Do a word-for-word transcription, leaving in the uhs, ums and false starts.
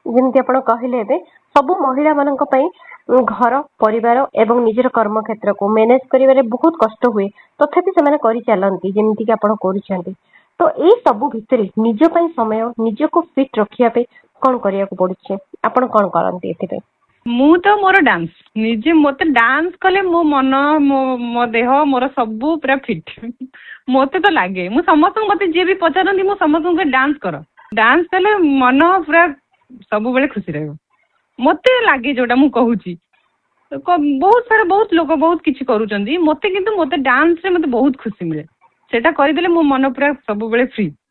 ଯେମିତି ଆପଣ କହିଲେ ଏବେ ସବୁ ମହିଳା ମାନଙ୍କ ପାଇଁ घर परिवार एवं निजर कर्म क्षेत्र को मैनेज करिवारे बहुत कष्ट हुए तथापि से कर चलती जमीती कि आपण करुछंती तो एई सबु भितरे निज पई समय निज को फिट रखिया पे कौन करिया को पड़ुछे आपण कौन करंती एथिबे मु तो मोर डांस निजे मते डांस कले मो मन मो मो देह मोर सबु पूरा फिट मते तो लागे मु समस्त मते जे भी पचारंती मु समस्त डांस कर डांस कले मन पूरा सबु बेले खुशी रहबो मते लागे जोटा मु कहूची बहुत सारा बहुत लोग बहुत किछि करूचंदी मते किंतु मते डांस रे मते बहुत खुशी मिले सेटा करिदेले मो मन पूरा सब बेले फ्री।